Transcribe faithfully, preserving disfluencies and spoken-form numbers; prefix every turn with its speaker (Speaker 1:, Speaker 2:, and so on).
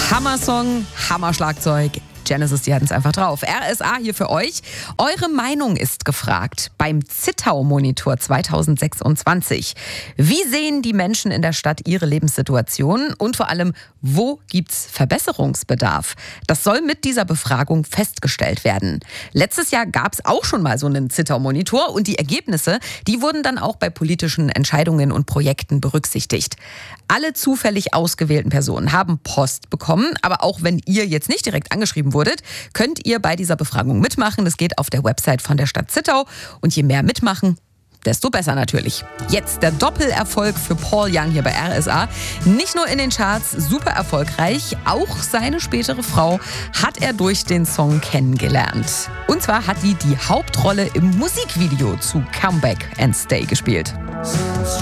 Speaker 1: Hammer-Song, Hammer-Schlagzeug. Genesis, die hatten es einfach drauf. R S A hier für euch. Eure Meinung ist gefragt beim Zittau-Monitor zwanzig sechsundzwanzig. Wie sehen die Menschen in der Stadt ihre Lebenssituation und vor allem, wo gibt's Verbesserungsbedarf? Das soll mit dieser Befragung festgestellt werden. Letztes Jahr gab es auch schon mal so einen Zittau-Monitor und die Ergebnisse, die wurden dann auch bei politischen Entscheidungen und Projekten berücksichtigt. Alle zufällig ausgewählten Personen haben Post bekommen, aber auch wenn ihr jetzt nicht direkt angeschrieben wurdet, könnt ihr bei dieser Befragung mitmachen. Das geht auf der Website von der Stadt Zittau und je mehr mitmachen, desto besser natürlich. Jetzt der Doppelerfolg für Paul Young hier bei R S A. Nicht nur in den Charts super erfolgreich, auch seine spätere Frau hat er durch den Song kennengelernt. Und zwar hat die die Hauptrolle im Musikvideo zu Come Back and Stay gespielt.